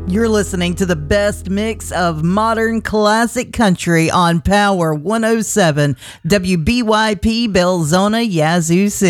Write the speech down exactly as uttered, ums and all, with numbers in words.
You're listening to the best mix of modern classic country on Power one oh seven W B Y P Belzona, Yazoo City.